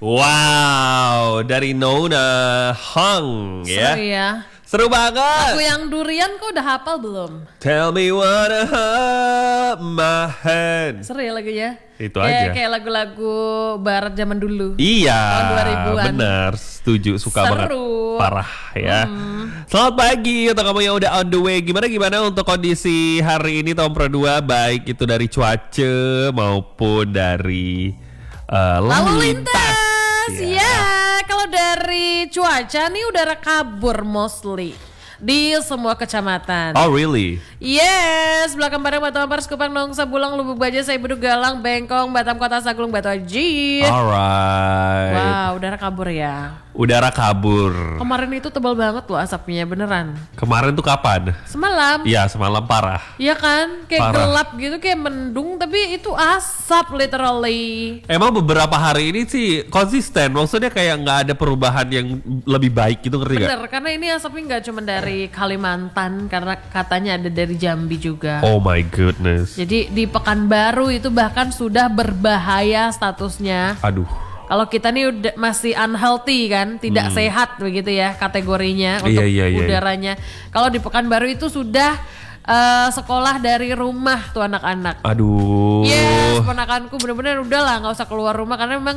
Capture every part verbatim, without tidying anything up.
Wow, dari Nona Hung ya. Seru ya. Seru banget. Lagu yang durian kok udah hafal belum? Tell me what I have my hand. Seru ya lagunya. Itu kayak, aja. Kayak lagu-lagu barat zaman dulu. Iya, tahun dua ribuan. benar, setuju, suka Seru. banget. Parah ya. Hmm. Selamat pagi untuk kamu yang udah on the way. Gimana gimana untuk kondisi hari ini tahun Pro dua, baik itu dari cuaca maupun dari uh, lalu lintas. Ya, yeah. Kalau dari cuaca nih udara kabur mostly di semua kecamatan. Oh really? Yes, Belakang Padang, Batu Ampar, Sekupang, Nongsa, Bulang, Lubuk Baja, Saibudu, Galang, Bengkong, Batam Kota, Saguling, Batu Aji. Alright. Wow, udara kabur ya. Udara kabur. Kemarin itu tebal banget loh asapnya, beneran. Kemarin tuh kapan? Semalam. Iya, semalam parah. Iya kan, kayak Parah. gelap gitu, kayak mendung, tapi itu asap literally. Emang beberapa hari ini sih konsisten, maksudnya kayak nggak ada perubahan yang lebih baik gitu, ngerti Bener, gak? karena ini asapnya nggak cuma dari Kalimantan, karena katanya ada dari Jambi juga. Oh my goodness. Jadi di Pekanbaru itu bahkan sudah berbahaya statusnya. Aduh. Kalau kita nih udah masih unhealthy kan, tidak hmm. sehat begitu ya kategorinya untuk iya, iya, iya. udaranya. Kalau di Pekanbaru itu sudah uh, sekolah dari rumah tuh anak-anak. Aduh. Yes, ponakanku bener-bener udah lah nggak usah keluar rumah karena memang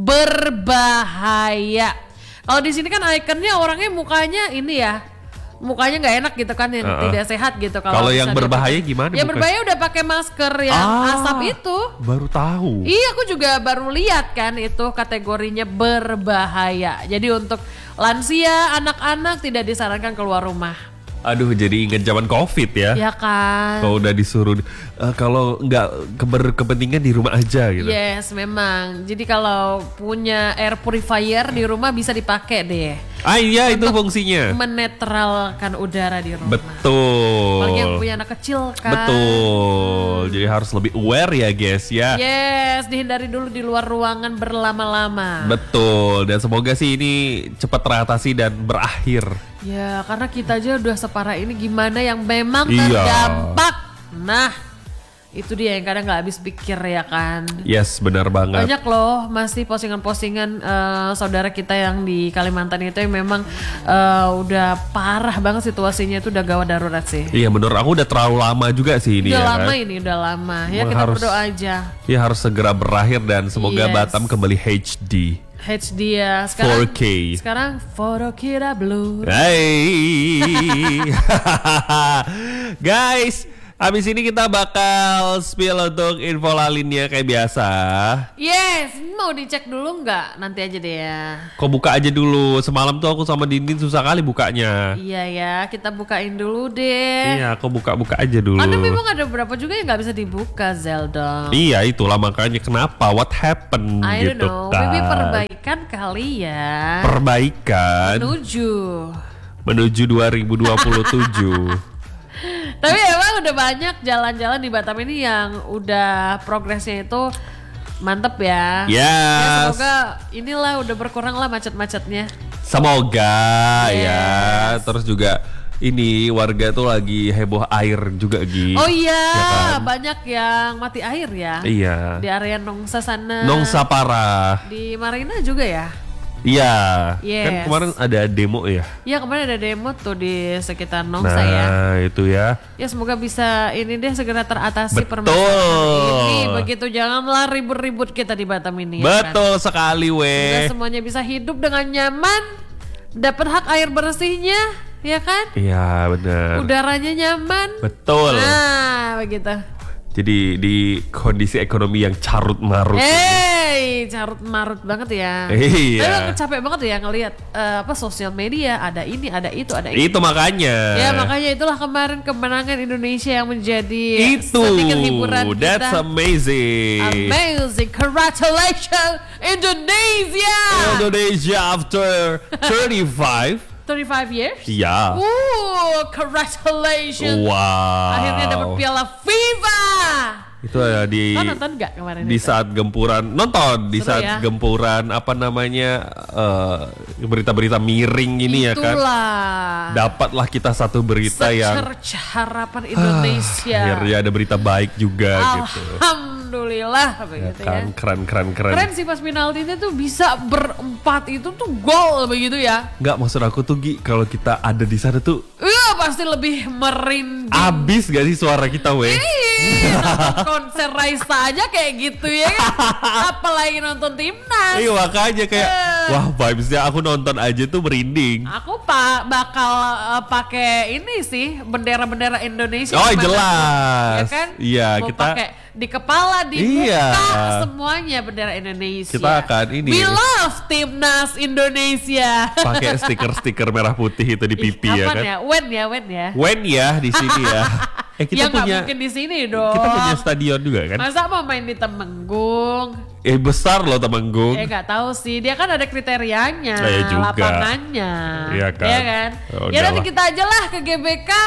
berbahaya. Kalau di sini kan ikonnya orangnya mukanya ini ya. Mukanya nggak enak gitu kan, yang uh-uh. tidak sehat gitu. Kalau yang berbahaya gimana? Yang berbahaya udah pakai masker yang ah, asap itu. Baru tahu. Iya, aku juga baru lihat kan itu kategorinya berbahaya. Jadi untuk lansia, anak-anak tidak disarankan keluar rumah. Aduh, jadi ingat zaman COVID ya. Ya kan. Kalau udah disuruh uh, kalau nggak berkepentingan di rumah aja gitu. Yes, memang. Jadi kalau punya air purifier di rumah bisa dipakai deh. Ah iya, itu fungsinya. Menetralkan udara di rumah. Betul. Apalagi yang punya anak kecil kan. Betul. Jadi harus lebih aware ya guys ya. Yes, dihindari dulu di luar ruangan berlama-lama. Betul. Dan semoga sih ini cepat teratasi dan berakhir. Ya, karena kita aja udah separah ini, gimana yang memang iya. terdampak. Nah, itu dia yang kadang gak habis pikir ya kan. Yes, benar banget. Banyak loh masih postingan-postingan uh, saudara kita yang di Kalimantan itu yang memang uh, udah parah banget situasinya, itu udah gawat darurat sih. Iya, menurut aku udah terlalu lama juga sih ini. Udah ya lama kan? ini, udah lama. Ya Memang kita harus, berdoa aja. Ya harus segera berakhir dan semoga Yes. Batam kembali H D. H D ya. Sekarang, four K. Sekarang foto kita blue. Hey. Guys, habis ini kita bakal spill untuk info lalinnya kayak biasa. Yes, mau dicek dulu nggak? Nanti aja deh ya. Kok buka aja dulu. Semalam tuh aku sama Dindin susah kali bukanya. Iya ya, kita bukain dulu deh. Iya, kok buka-buka aja dulu. Ada memang ada beberapa juga yang nggak bisa dibuka, Zelda. Iya, itulah makanya kenapa, what happened I gitu don't know, kan. maybe perbaikan kali ya. Perbaikan Menuju. menuju dua ribu dua puluh tujuh. Tapi emang udah banyak jalan-jalan di Batam ini yang udah progresnya itu mantep ya. Yes. Ya, semoga inilah udah berkurang lah macet-macetnya. Semoga Yes. ya. Terus juga ini warga tuh lagi heboh air juga Gi. Oh iya, Ya kan? banyak yang mati air ya. Iya. Di area Nongsa sana. Nongsa parah. Di Marina juga ya. Iya. Yes. Kan kemarin ada demo ya. Iya, kemarin ada demo tuh di sekitar Nongsa Nah, ya. itu ya. Ya semoga bisa ini deh segera teratasi Betul. permasalahan ini. Begitu, janganlah ribut-ribut kita di Batam ini. Betul Ya kan? sekali Semoga weh. semuanya bisa hidup dengan nyaman, dapat hak air bersihnya, ya kan? Iya benar. Udaranya nyaman. Betul. Nah, begitu. Jadi di kondisi ekonomi yang carut marut. Hey, carut marut banget ya. Iya. Tapi aku capek banget ya ngelihat uh, apa sosial media, ada ini, ada itu, ada itu. Itu makanya. Ya makanya itulah kemarin kemenangan Indonesia yang menjadi Itu. sedikit hiburan kita. That's amazing. Amazing, congratulations Indonesia. Indonesia after thirty-five. thirty-five years? Iya. Uh, congratulations. Wow. Akhirnya dapat piala FIFA. Itu ada di Kau nonton gak kemarin di itu? saat gempuran nonton di Seru saat ya? gempuran apa namanya eh, berita-berita miring ini ya kan. Itulah. Dapatlah kita satu berita yang Secerca harapan Indonesia. akhirnya ada berita baik juga gitu. Alhamdulillah. alhamdulillah begitu ya. Kan keren keren keren. Keren sih pas penalti itu tuh bisa berempat itu tuh gol begitu ya. Nggak, maksud aku tuh Gi, kalau kita ada di sana tuh Iya pasti lebih merinding. abis gak sih suara kita weh? Ih, nonton konser Raisa aja kayak gitu ya kan. Apalagi nonton timnas. Iya makanya kayak Eh. wah vibesnya aku nonton aja tuh merinding. Aku pak bakal uh, pakai ini sih bendera-bendera Indonesia. Oh gimana? jelas. Ya kan? Iya Mau kita pakai di kepala, di Iya. muka, semuanya bendera Indonesia. Kita akan ini. We love timnas Indonesia. pakai stiker-stiker merah putih itu di pipi ya Kapan kan. ya? When ya? When ya? When ya di sini ya. Eh kita ya nggak punya mungkin di sini dong. kita punya stadion juga kan. Masa mau main di Temenggung? Eh besar loh Temenggung. Eh nggak tahu sih, dia kan ada kriterianya, Nah, ya juga. lapangannya, Iya kan? Iya kan? Ya Ya nanti udahlah. kita aja lah ke G B K.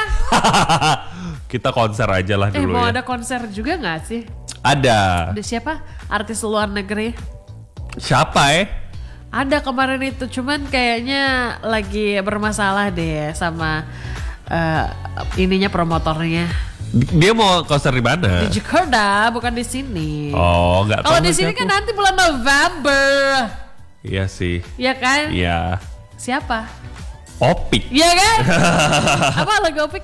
Kita konser aja lah Eh dulu mau ya. ada konser juga nggak sih? Ada. Ada siapa? Artis luar negeri? Siapa eh? Ada kemarin itu, cuman kayaknya lagi bermasalah deh sama eh, ininya promotornya. Dia mau konser di mana? Di Jakarta, bukan di sini. Oh, nggak tahu. Kalau di sih sini aku. kan nanti bulan November, Iya sih. ya kan? Iya. Siapa? Opik. Iya kan? Apa lagu Opik?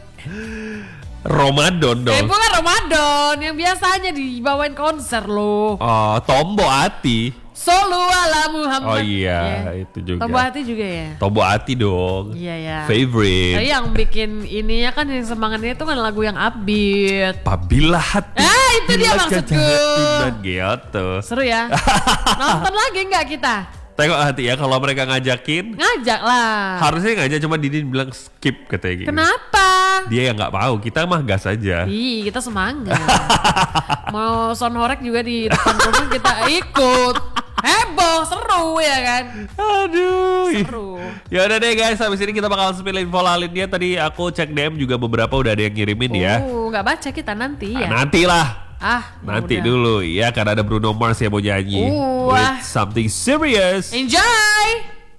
Ramadan Eh dong. bukan Ramadan, yang biasanya dibawain konser loh. Oh, Tombo Ati. Solu ala Muhammad. Oh iya, Ya. itu juga. Tombo hati juga ya? Tombo Ati dong. Iya ya. Favorite. Tapi yang bikin ininya kan yang semangatnya itu kan lagu yang upbeat. Apabila hati. Ah, itu dia bila maksudku. kejahatin dan gitu. Seru ya. Nonton lagi nggak kita? Tengok hati ya kalau mereka ngajakin. Ngajak lah. Harusnya ngajak, cuma Didin bilang skip katanya gitu. Kenapa? Dia yang nggak mau, kita mah gas aja. Ih, kita semangat. Mau sound horek juga di depan rumah kita ikut. Heboh, seru ya kan? Aduh. Seru. Ya udah deh guys, habis ini kita bakal spill info lainnya. Tadi aku cek D M juga beberapa udah ada yang ngirimin ya. Oh, nggak baca kita nanti ya. Nah, nantilah. Ah, Nanti udah. dulu ya, karena ada Bruno Mars yang mau nyanyi Uh, with wah. something serious. Enjoy.